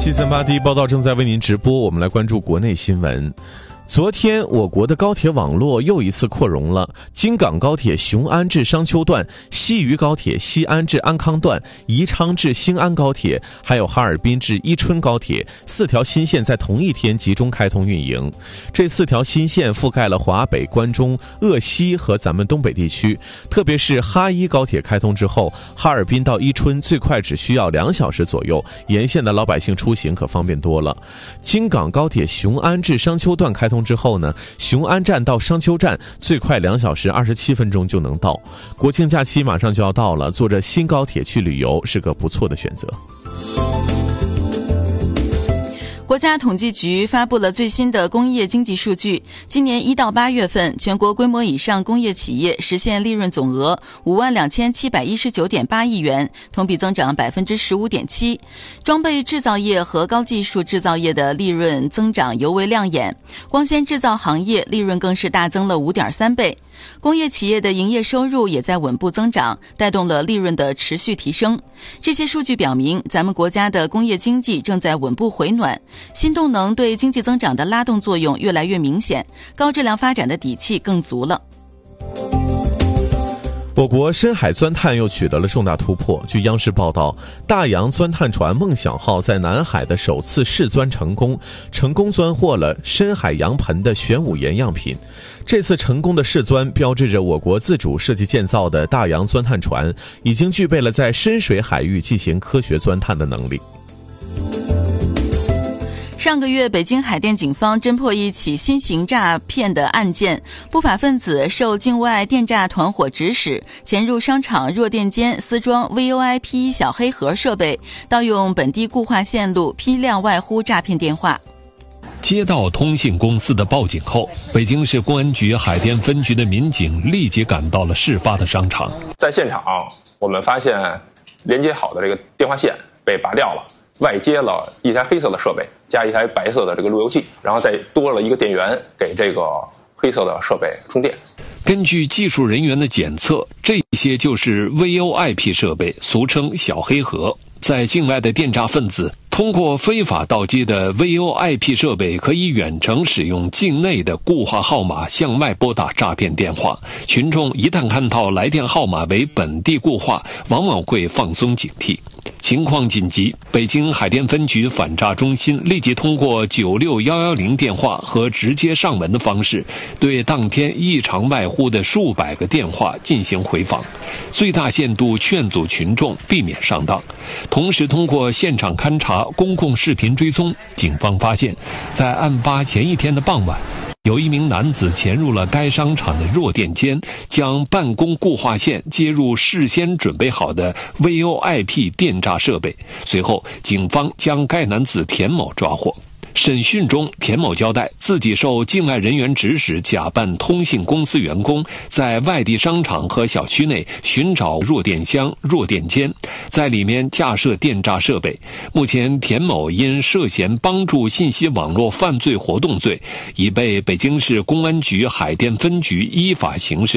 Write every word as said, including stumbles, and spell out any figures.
七三八第一报道正在为您直播，我们来关注国内新闻。昨天，我国的高铁网络又一次扩容了。京港高铁雄安至商丘段、西渝高铁西安至安康段、宜昌至兴安高铁，还有哈尔滨至伊春高铁四条新线在同一天集中开通运营。这四条新线覆盖了华北、关中、鄂西和咱们东北地区。特别是哈伊高铁开通之后，哈尔滨到伊春最快只需要两小时左右，沿线的老百姓出行可方便多了。京港高铁雄安至商丘段开通之后呢，雄安站到商丘站最快两小时二十七分钟就能到。国庆假期马上就要到了，坐着新高铁去旅游是个不错的选择。 国家统计局发布了最新的工业经济数据，今年一到八月份，全国规模以上工业企业实现利润总额五万两千七百一十九点八亿元，同比增长百分之十五点七。装备制造业和高技术制造业的利润增长尤为亮眼，光纤制造行业利润更是大增了五点三倍。工业企业的营业收入也在稳步增长，带动了利润的持续提升。这些数据表明，咱们国家的工业经济正在稳步回暖，新动能对经济增长的拉动作用越来越明显，高质量发展的底气更足了。 我国深海钻探又取得了重大突破。据央视报道，大洋钻探船梦想号在南海的首次试钻成功，成功钻获了深海洋盆的玄武岩样品。这次成功的试钻标志着我国自主设计建造的大洋钻探船已经具备了在深水海域进行科学钻探的能力。 上个月，北京海淀警方侦破一起新型诈骗的案件，不法分子受境外电诈团伙指使，潜入商场弱电间私装 V O I P 小黑盒设备，盗用本地固话线路，批量外呼诈骗电话。 接到通信公司的报警后，北京市公安局海淀分局的民警立即赶到了事发的商场。 在现场，我们发现连接好的这个电话线被拔掉了，外接了一台黑色的设备，加一台白色的这个路由器，然后再多了一个电源给这个黑色的设备充电。 根据技术人员的检测，这些就是 V O I P 设备，俗称小黑盒。在境外的电诈分子通过非法盗接的 V O I P 设备，可以远程使用境内的固话号码向外拨打诈骗电话。群众一旦看到来电号码为本地固话，往往会放松警惕。情况紧急，北京海淀分局反诈中心立即通过九六一一零电话和直接上门的方式，对当天异常外呼的数百个电话进行回访，最大限度劝阻群众避免上当。同时，通过现场勘查、公共视频追踪，警方发现，在案发前一天的傍晚，有一名男子潜入了该商场的弱电间，将办公固话线接入事先准备好的 V O I P 电诈设备。随后，警方将该男子田某抓获。审讯中，田某交代自己受境外人员指使，假扮通信公司员工，在外地商场和小区内寻找弱电箱、弱电间，在里面架设电诈设备。目前，田某因涉嫌帮助信息网络犯罪活动罪，已被北京市公安局海淀分局依法刑事